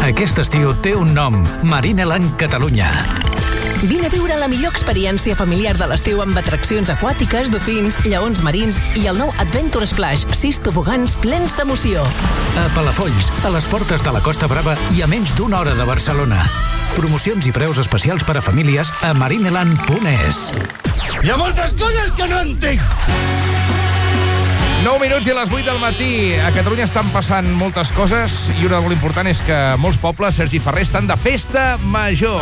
Aquest estiu té un nom, Marineland Catalunya. Vine a viure la millor experiència familiar de l'estiu amb atraccions aquàtiques, dofins, lleons marins i el nou Adventure Splash, 6 tobogans plens d'emoció. A Palafolls, a les portes de la Costa Brava i a menys d'una hora de Barcelona. Promocions i preus especials per a famílies a marineland.es. Hi ha moltes coses que no entenc! 9 minuts i a les 8 del matí. A Catalunya estan passant moltes coses i una molt important és que molts pobles, Sergi Ferrer, estan de festa major.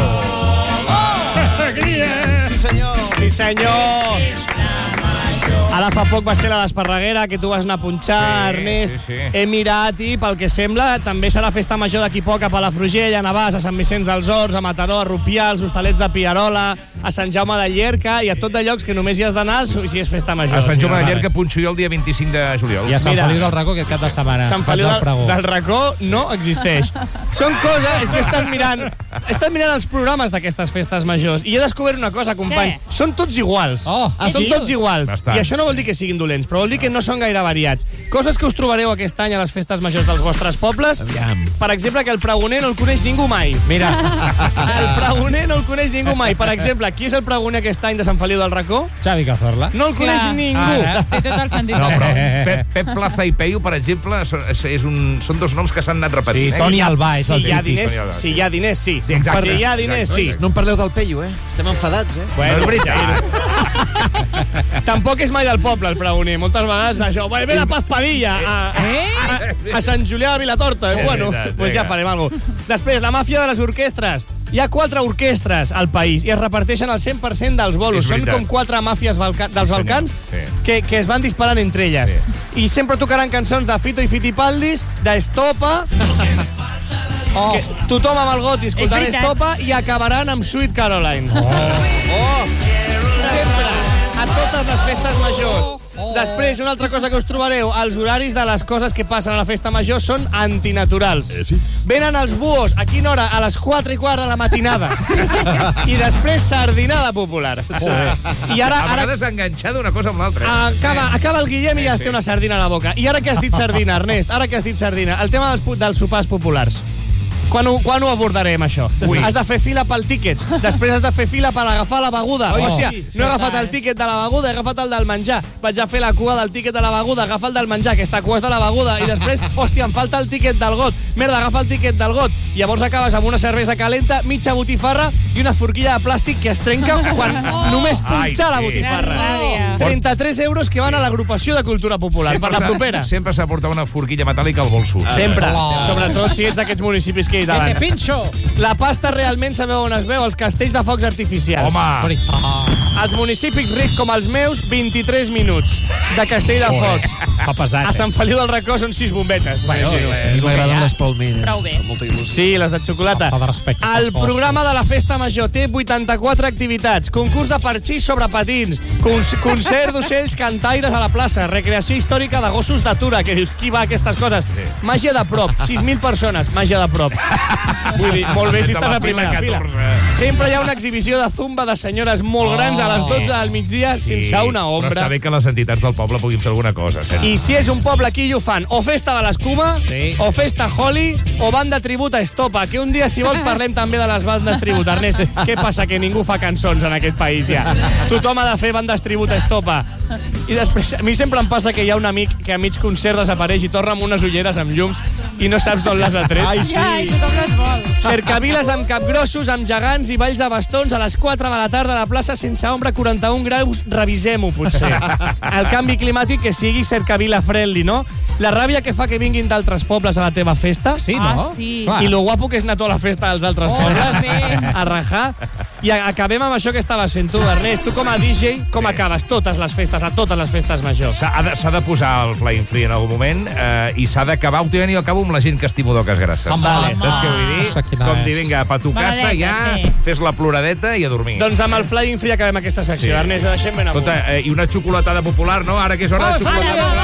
Sí, senyor! Sí, senyor! Ara fa poc va ser la d'Esparreguera, que tu vas anar a punxar, Ernest. Sí. He mirat i, pel que sembla, també serà festa major d'aquí poc a Palafrugell, a Navàs, a Sant Vicenç dels Horts, a Mataró, a Rupià, als Hostalets de Piarola, a Sant Jaume de Llierca i a tot de llocs que només hi has d'anar si és festa major. A Sant Jaume de Llierca punxo jo el dia 25 de juliol. I a Sant Feliu del Racó aquest cap de setmana. Sant Feliu del Racó no existeix. Són coses... És que he estat mirant els programes d'aquestes festes majors i he descobert una cosa, company. Són tots iguals. Són tots iguals. Bastant. I això no vol dir que siguin dolents, però vol dir que no són gaire variats. Coses que us trobareu aquest any a les festes majors dels vostres pobles. Per exemple, que el pregoner no el coneix ningú mai. Mira. El pregoner no el coneix ningú mai. Per exemple, qui és el pregoner aquest any de Sant Feliu del Racó? Xavi Cazorla. No el coneix ningú. Té tot el sentit. No, però Pep Plaza i Peyu, per exemple, són dos noms que s'han anat repetint. Sí, Toni Albà és el Si hi ha diners, sí. Sí, exacte. Si hi ha diners, sí. No em parleu del Peyu, Estem enfadats, Bueno, No és veritat. Tampoc és mai del poble, el pregoner. Moltes vegades d'això. Ve la Paz Padilla a Sant Julià de Vilatorta. Bueno, doncs ja farem alguna cosa. Després, la màfia de les orquestres. Hi ha 4 orquestres al país i es reparteixen el 100% dels bolos. Són com 4 màfies dels Balcans que es van disparant entre elles. I sempre tocaran cançons de Fito i Fitipaldis, d'Estopa... Tothom amb el goti escoltant Estopa i acabaran amb Sweet Caroline. Sempre, a totes les festes majors. Després, una altra cosa que us trobareu, els horaris de les coses que passen a la festa major són antinaturals. Venen els buos, a quina hora? A les 4:15 de la matinada. I després, sardinada popular. I A vegades enganxada una cosa amb l'altra. Acaba el Guillem i ja es té una sardina a la boca. I ara que has dit sardina, Ernest, el tema dels sopars populars. Quan ho abordarem, això? Has de fer fila pel tíquet, després has de fer fila per agafar la beguda. Hòstia, no he agafat el tíquet de la beguda, he agafat el del menjar. Vaig a fer la cua del tíquet de la beguda, agafa el del menjar, aquesta cua és de la beguda, i després, hòstia, em falta el tíquet del got. Merda, agafa el tíquet del got. Llavors acabes amb una cervesa calenta, mitja botifarra i una forquilla de plàstic que es trenca quan només punxar la botifarra. 33 euros que van a l'agrupació de cultura popular, per la propera. Sempre s'ha portat una forquilla metàl·lica al bolso. Sempre, sobretot si ets d'aquests municipis que he dit abans. Pinxo! La pasta realment sabeu on es veu, als castells de focs artificials. Home! Els municipis rics com els meus, 23 minuts de castell de focs. Fa pesat, A Sant Feliu del Racó són 6 bombetes. A mi m'agraden les palmeres. Prou bé. Amb molta il·lusió. Sí, les de xocolata. Falta de respecte pels El cossos. programa de la festa major té 84 activitats. Concurs de parxís sobre patins, concert d'ocells cantaires a la plaça, recreació històrica de gossos d'atura, que dius, qui va a aquestes coses? Màgia de prop, 6.000 persones, màgia de prop. Vull dir, molt bé si estàs a primera fila. Sempre hi ha una exhibició de zumba de senyores molt grans a les 12 del migdia sense una Però ombra. està bé que les entitats del poble puguin fer alguna cosa. I si és un poble, aquí ho fan o festa de l'escuma, o festa Holly, o banda tribut a Estopa, que un dia, si vols, parlem també de les bandes tribut. Ernest, què passa? Que ningú fa cançons en aquest país, ja. Tothom ha de fer bandes tribut a Estopa. I després, a mi sempre em passa que hi ha un amic que a mig concert desapareix i torna amb unes ulleres amb llums i no saps d'on les ha tret. Ai, sí. Ai, tothom les vol. Cercaviles amb capgrossos, amb gegants i balls de bastons a les 4 de la tarda a la plaça sense ombra, 41 graus, revisem-ho, potser. El canvi climàtic que sigui cercavila friendly, no? La ràbia que fa que vinguin d'altres pobles a la teva festa. Sí, no? Sí. I lo guapo que és anar a la festa dels altres pobles, sí. a rajar. I acabem amb això que estaves fent tu, Ernest. Tu com a DJ, com acabes totes les festes, a totes les festes majors? S'ha de posar el Flying Free en algun moment i s'ha d'acabar, últimament jo acabo amb la gent que estimo d'oques grasses. Vale. Saps què vull dir? Home. Com dir, vinga, pa tu casa, Maladeta, ja, sí. fes la ploradeta i a dormir. Doncs amb el Flying Free acabem aquesta secció. Sí. Ernest, deixem ben amunt. Escolta, i una xocolatada popular, no? Ara que és hora de xocolatada popular.